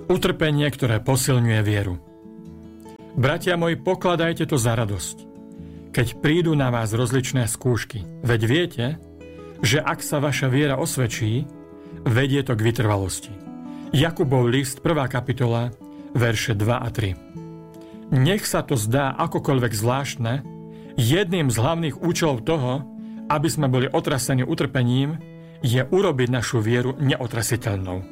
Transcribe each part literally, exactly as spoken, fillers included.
Utrpenie, ktoré posilňuje vieru. Bratia moji, pokladajte to za radosť, keď prídu na vás rozličné skúšky. Veď viete, že ak sa vaša viera osvedčí, vedie to k vytrvalosti. Jakubov list, prvá kapitola, verše dva a tri. Nech sa to zdá akokoľvek zvláštne, jedným z hlavných účelov toho, aby sme boli otrasení utrpením, je urobiť našu vieru neotrasiteľnou.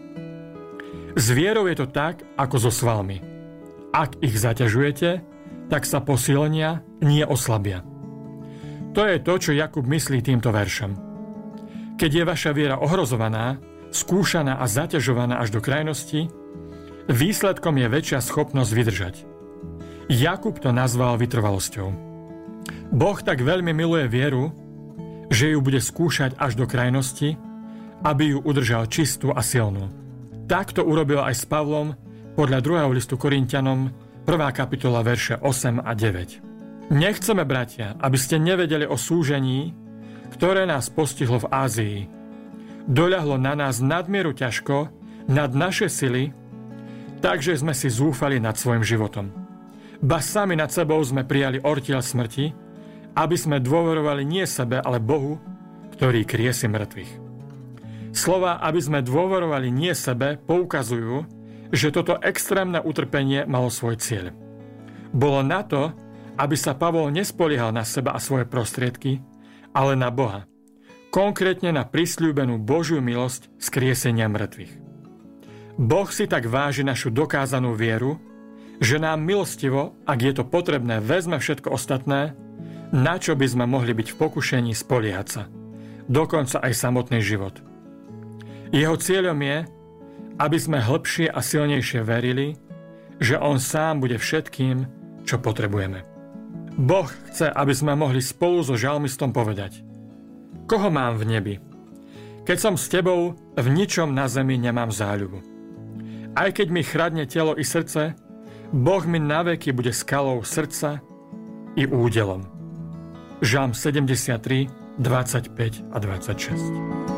S vierou je to tak, ako so svalmi. Ak ich zaťažujete, tak sa posilnia, nie oslabia. To je to, čo Jakub myslí týmto veršom. Keď je vaša viera ohrozovaná, skúšaná a zaťažovaná až do krajnosti, výsledkom je väčšia schopnosť vydržať. Jakub to nazval vytrvalosťou. Boh tak veľmi miluje vieru, že ju bude skúšať až do krajnosti, aby ju udržal čistú a silnú. Tak to urobil aj s Pavlom podľa druhého listu Korinťanom, prvá kapitola, verše osem a deväť. Nechceme, bratia, aby ste nevedeli o súžení, ktoré nás postihlo v Ázii. Doľahlo na nás nadmieru ťažko, nad naše sily, takže sme si zúfali nad svojim životom. Ba sami nad sebou sme prijali ortiel smrti, aby sme dôverovali nie sebe, ale Bohu, ktorý kriesi mŕtvych. Slova, aby sme dôverovali nie sebe, poukazujú, že toto extrémne utrpenie malo svoj cieľ. Bolo na to, aby sa Pavol nespoliehal na seba a svoje prostriedky, ale na Boha. Konkrétne na prisľúbenú Božiu milosť skriesenia mŕtvych. Boh si tak váži našu dokázanú vieru, že nám milostivo, ak je to potrebné, vezme všetko ostatné, na čo by sme mohli byť v pokušení spoliehať sa. Dokonca aj samotný život. Jeho cieľom je, aby sme hlbšie a silnejšie verili, že On sám bude všetkým, čo potrebujeme. Boh chce, aby sme mohli spolu so žalmistom povedať: Koho mám v nebi? Keď som s tebou, v ničom na zemi nemám záľubu. Aj keď mi chradne telo i srdce, Boh mi naveky bude skalou srdca i údelom. Žalm sedemdesiattri, dvadsaťpäť a dvadsaťšesť.